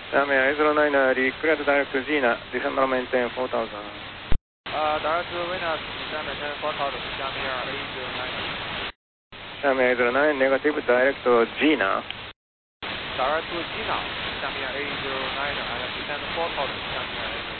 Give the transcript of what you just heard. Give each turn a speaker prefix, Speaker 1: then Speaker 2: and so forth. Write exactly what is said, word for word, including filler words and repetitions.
Speaker 1: Miami eight zero nine, uh, clear to direct to Gina, December maintain four thousand.
Speaker 2: Uh, direct to Venus, December maintain four thousand, Miami eight zero nine.
Speaker 1: Miami eight zero nine, negative, direct to Gina.
Speaker 2: Direct to Gina, Miami eight zero nine, and descend four thousand, Miami eight zero nine.